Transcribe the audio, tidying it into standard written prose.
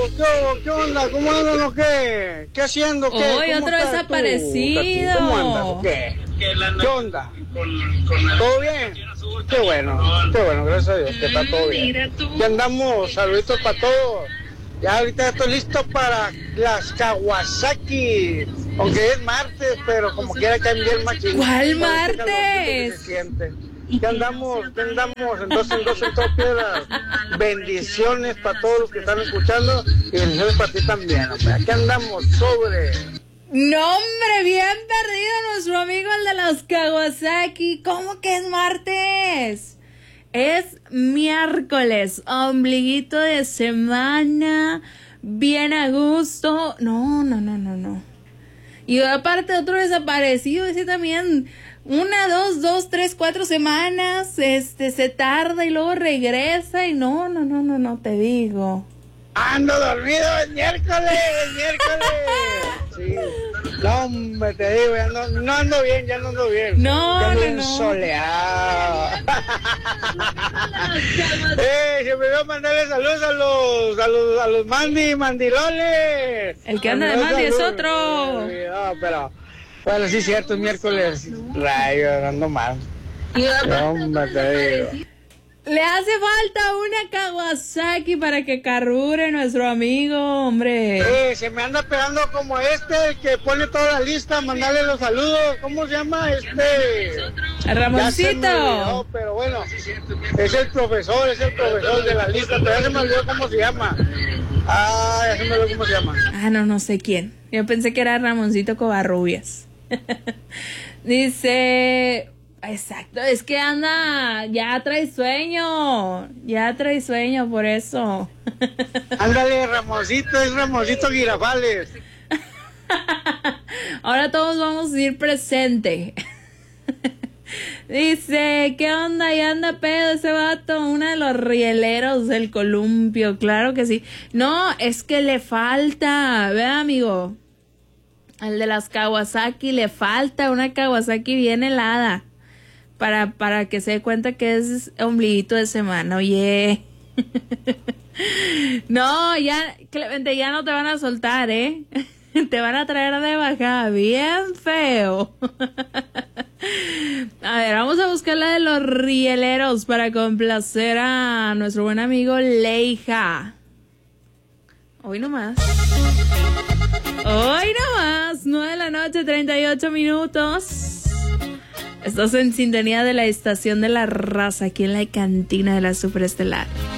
¿Qué onda? ¿Cómo andan o qué? ¿Qué haciendo? ¿Qué? Hoy otro desaparecido. ¿Cómo andas o qué? ¿Qué onda? ¿Todo bien? Qué bueno, gracias a Dios que está todo bien. Ya andamos, saluditos para todos. Ya ahorita estoy listo para las Kawasaki, aunque es martes, pero como quiera caen bien machín. ¿Cuál martes? Ya andamos, en dos en todo piedras. Bendiciones para todos los que están escuchando y bendiciones para ti también, hombre. Aquí andamos sobre... No, hombre, bien perdido nuestro amigo el de los Kawasaki. ¿Cómo que es martes? Es miércoles, ombliguito de semana, bien a gusto. No. Y aparte otro desaparecido, ese también, 1, 2, 2, 3, 4 semanas, se tarda y luego regresa y no, te digo. Ando dormido, es miércoles. Sí. No, hombre, te digo, ya no ando bien. No. Soleado. Se me dio a mandarle saludos a los mandilones. El que anda de mandi es otro. No, pero, bueno, sí es cierto, es miércoles. Rayo, ando mal. No, hombre, te digo. Le hace falta una Kawasaki para que carbure nuestro amigo, hombre. Se me anda pegando como el que pone toda la lista, mandarle los saludos. ¿Cómo se llama? Ramoncito. No, pero bueno, es el profesor de la lista, pero ya se me olvidó cómo se llama. Ya se me olvidó cómo se llama. No sé quién. Yo pensé que era Ramoncito Covarrubias. Dice... Exacto, es que anda, ya trae sueño por eso. Ándale, Ramoncito, es Ramoncito Girafales. Ahora todos vamos a ir presente. Dice, ¿qué onda? Ya anda pedo ese vato, uno de los rieleros del columpio, claro que sí. No, es que le falta, vea amigo, al de las Kawasaki le falta una Kawasaki bien helada. Para que se dé cuenta que es ombliguito de semana, oye. No, ya, Clemente, ya no te van a soltar, ¿eh? Te van a traer de bajada, bien feo. A ver, vamos a buscar la de los rieleros para complacer a nuestro buen amigo Leija. Hoy nomás, 9:38 p.m. Estás en sintonía de la estación de la raza, aquí en la cantina de la Superestelar.